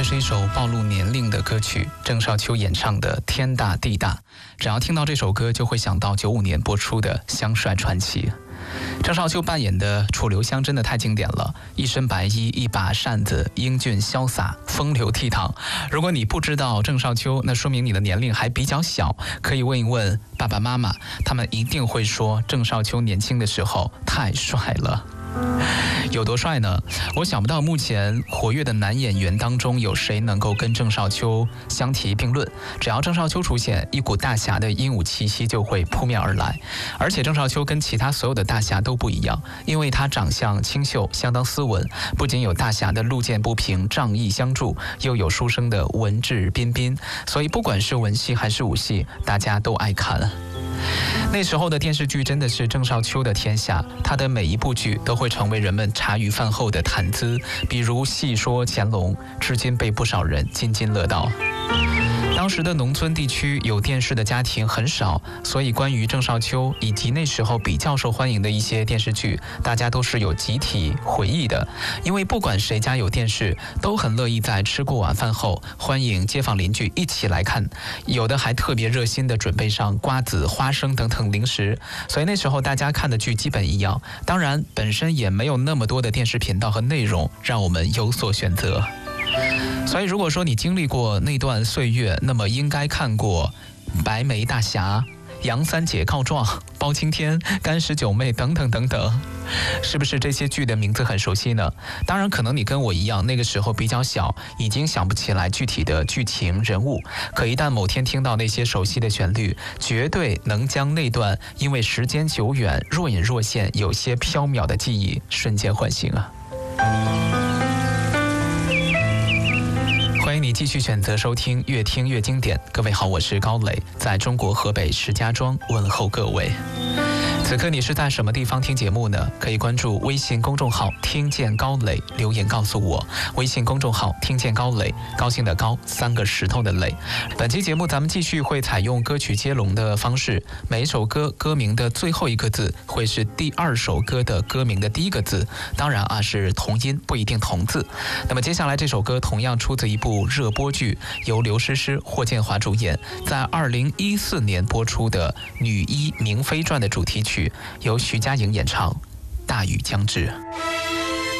是一首暴露年龄的歌曲，郑少秋演唱的《天大地大》。只要听到这首歌，就会想到95年播出的《香帅传奇》。郑少秋扮演的楚留香真的太经典了，一身白衣，一把扇子，英俊潇洒，风流倜傥。如果你不知道郑少秋，那说明你的年龄还比较小，可以问一问爸爸妈妈，他们一定会说郑少秋年轻的时候太帅了。有多帅呢？我想不到目前活跃的男演员当中有谁能够跟郑少秋相提并论。只要郑少秋出现，一股大侠的英武气息就会扑面而来。而且郑少秋跟其他所有的大侠都不一样，因为他长相清秀，相当斯文，不仅有大侠的路见不平、仗义相助，又有书生的文质彬彬，所以不管是文戏还是武戏，大家都爱看。那时候的电视剧真的是郑少秋的天下，他的每一部剧都会成为人们茶余饭后的谈资，比如戏说乾隆，至今被不少人津津乐道。当时的农村地区有电视的家庭很少，所以关于郑少秋以及那时候比较受欢迎的一些电视剧，大家都是有集体回忆的。因为不管谁家有电视，都很乐意在吃过晚饭后欢迎街坊邻居一起来看，有的还特别热心的准备上瓜子、花生等等零食，所以那时候大家看的剧基本一样。当然本身也没有那么多的电视频道和内容让我们有所选择。所以如果说你经历过那段岁月，那么应该看过白眉大侠、杨三姐告状、包青天、干十九妹等等等等。是不是这些剧的名字很熟悉呢？当然可能你跟我一样，那个时候比较小，已经想不起来具体的剧情人物，可一旦某天听到那些熟悉的旋律，绝对能将那段因为时间久远若隐若现有些缥缈的记忆瞬间唤醒啊。欢迎你继续选择收听越听越经典。各位好，我是高磊，在中国河北石家庄问候各位。此刻你是在什么地方听节目呢？可以关注微信公众号听见高磊，留言告诉我。微信公众号听见高磊，高兴的高，三个石头的磊。本期节目咱们继续会采用歌曲接龙的方式，每一首歌歌名的最后一个字会是第二首歌的歌名的第一个字，当然是同音，不一定同字。那么接下来这首歌同样出自一部热播剧，由刘诗诗、霍建华主演，在2014年播出的《女医明妃传》的主题曲，由徐佳莹演唱《大雨将至》。